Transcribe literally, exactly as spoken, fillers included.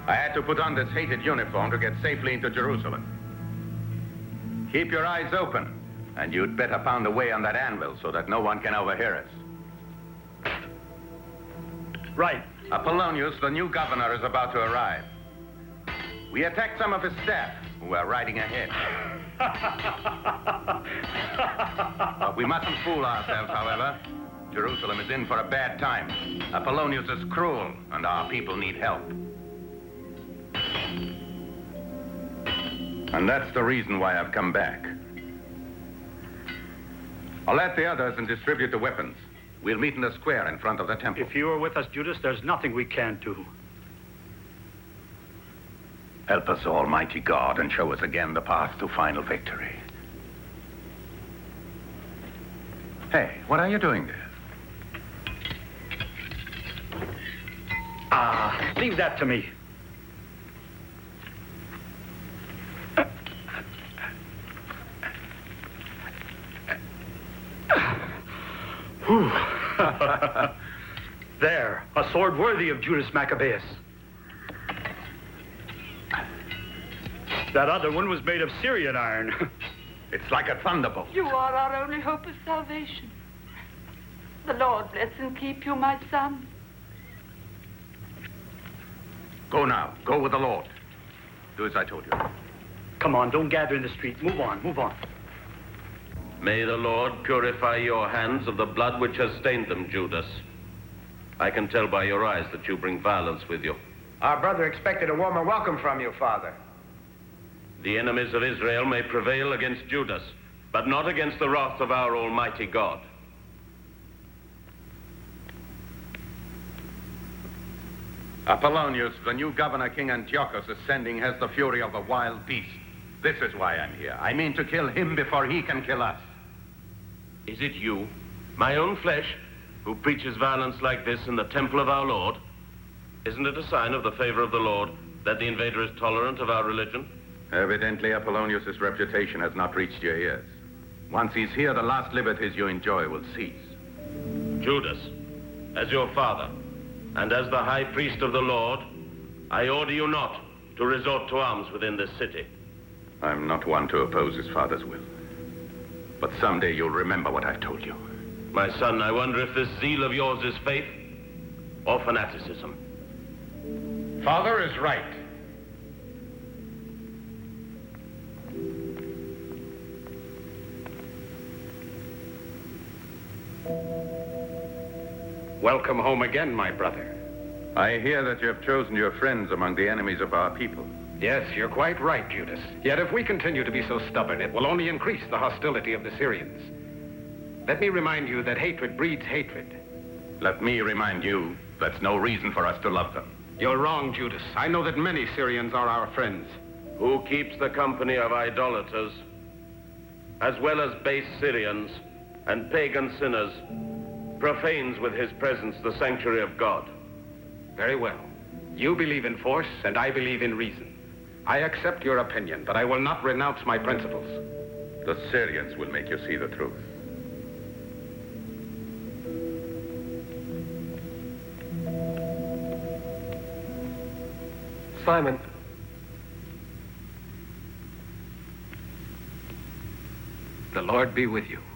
I had to put on this hated uniform to get safely into Jerusalem. Keep your eyes open, and you'd better pound away on that anvil so that no one can overhear us. Right. Apollonius, the new governor, is about to arrive. We attacked some of his staff, who are riding ahead. But we mustn't fool ourselves, however. Jerusalem is in for a bad time. Apollonius is cruel, and our people need help. And that's the reason why I've come back. I'll add the others and distribute the weapons. We'll meet in the square in front of the temple. If you are with us, Judas, there's nothing we can't do. Help us, Almighty God, and show us again the path to final victory. Hey, what are you doing there? Ah, leave that to me. There, a sword worthy of Judas Maccabeus. That other one was made of Syrian iron. It's like a thunderbolt. You are our only hope of salvation. The Lord bless and keep you, my son. Go now. Go with the Lord. Do as I told you. Come on, don't gather in the street. Move on, move on. May the Lord purify your hands of the blood which has stained them, Judas. I can tell by your eyes that you bring violence with you. Our brother expected a warmer welcome from you, Father. The enemies of Israel may prevail against Judas, but not against the wrath of our Almighty God. Apollonius, the new governor King Antiochus is sending, has the fury of a wild beast. This is why I'm here. I mean to kill him before he can kill us. Is it you, my own flesh, who preaches violence like this in the temple of our Lord? Isn't it a sign of the favor of the Lord that the invader is tolerant of our religion? Evidently, Apollonius' reputation has not reached your ears. Once he's here, the last liberties you enjoy will cease. Judas, as your father, and as the high priest of the Lord, I order you not to resort to arms within this city. I'm not one to oppose his father's will. But someday you'll remember what I've told you. My son, I wonder if this zeal of yours is faith or fanaticism. Father is right. Welcome home again, my brother. I hear that you have chosen your friends among the enemies of our people. Yes, you're quite right, Judas. Yet if we continue to be so stubborn, it will only increase the hostility of the Syrians. Let me remind you that hatred breeds hatred. Let me remind you, that's no reason for us to love them. You're wrong, Judas. I know that many Syrians are our friends. Who keeps the company of idolaters, as well as base Syrians and pagan sinners, profanes with his presence the sanctuary of God. Very well. You believe in force, and I believe in reason. I accept your opinion, but I will not renounce my principles. The Syrians will make you see the truth. Simon. The Lord be with you.